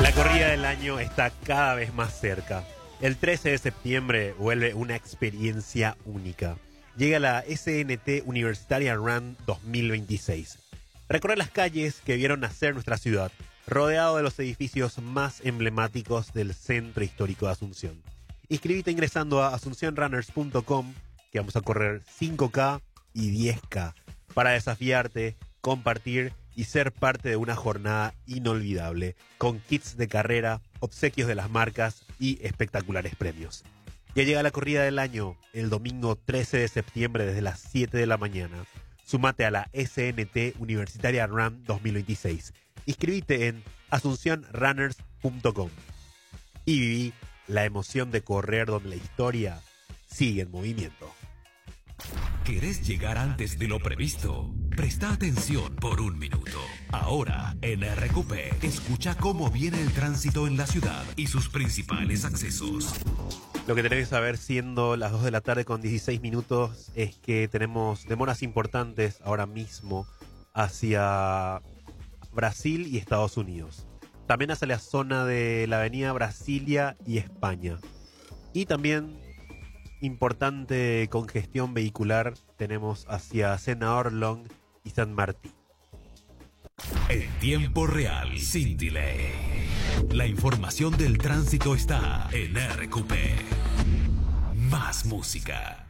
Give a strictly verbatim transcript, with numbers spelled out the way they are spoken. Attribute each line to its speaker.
Speaker 1: La corrida del año está cada vez más cerca. El trece de septiembre vuelve una experiencia única. Llega la S N T Universitaria Run dos mil veintiséis. Recorre las calles que vieron nacer nuestra ciudad, rodeado de los edificios más emblemáticos del centro histórico de Asunción. Inscribite ingresando a asunción runners punto com, que vamos a correr cinco K y diez K para desafiarte, compartir y ser parte de una jornada inolvidable, con kits de carrera, obsequios de las marcas y espectaculares premios. Ya llega la corrida del año, el domingo trece de septiembre desde las siete de la mañana. Sumate a la S N T Universitaria Run dos mil veintiséis. Inscribite en asunción runners punto com y viví la emoción de correr donde la historia sigue en movimiento.
Speaker 2: ¿Querés llegar antes de lo previsto? Presta atención por un minuto. Ahora, en R Q P, escucha cómo viene el tránsito en la ciudad y sus principales accesos.
Speaker 1: Lo que tenés que saber, siendo las dos de la tarde con dieciséis minutos, es que tenemos demoras importantes ahora mismo hacia Brasil y Estados Unidos. También hacia la zona de la avenida Brasilia y España. Y también importante congestión vehicular tenemos hacia Senador Long y San Martín.
Speaker 2: En tiempo real, sin delay. La información del tránsito está en R Q P. Más música.